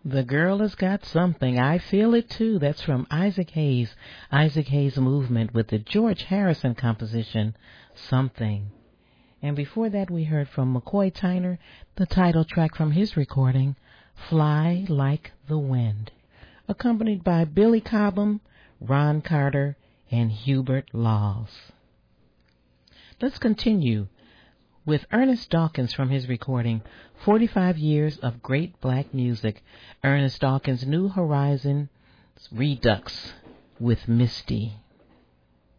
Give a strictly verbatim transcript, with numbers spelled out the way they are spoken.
The girl has got something. I feel it too. That's from Isaac Hayes. Isaac Hayes Movement with the George Harrison composition, Something. And before that we heard from McCoy Tyner, the title track from his recording, Fly Like the Wind, accompanied by Billy Cobham, Ron Carter, and Hubert Laws. Let's continue with Ernest Dawkins from his recording, forty-five Years of Great Black Music, Ernest Dawkins' New Horizons Redux with Misty.